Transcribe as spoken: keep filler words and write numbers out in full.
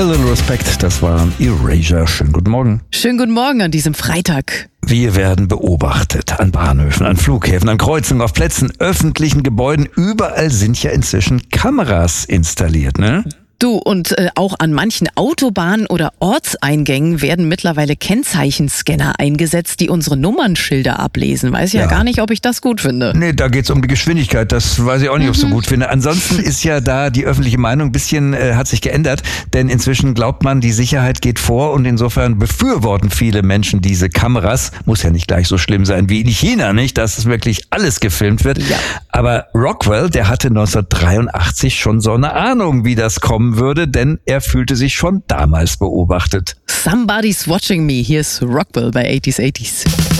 A Little Respect, das war Erasure. Schönen guten Morgen. Schönen guten Morgen an diesem Freitag. Wir werden beobachtet an Bahnhöfen, an Flughäfen, an Kreuzungen, auf Plätzen, öffentlichen Gebäuden. Überall sind ja inzwischen Kameras installiert, ne? Du, und äh, auch an manchen Autobahnen oder Ortseingängen werden mittlerweile Kennzeichenscanner eingesetzt, die unsere Nummernschilder ablesen. Weiß ja, ja gar nicht, ob ich das gut finde. Nee, da geht's um die Geschwindigkeit. Das weiß ich auch nicht, ob ich so gut finde. Ansonsten ist ja da die öffentliche Meinung ein bisschen, äh, hat sich geändert. Denn inzwischen glaubt man, die Sicherheit geht vor und insofern befürworten viele Menschen diese Kameras. Muss ja nicht gleich so schlimm sein wie in China, nicht? Dass es wirklich alles gefilmt wird. Ja. Aber Rockwell, der hatte neunzehnhundertdreiundachtzig schon so eine Ahnung, wie das kommen würde, denn er fühlte sich schon damals beobachtet. Somebody's watching me. Hier ist Rockwell bei eighties eighties.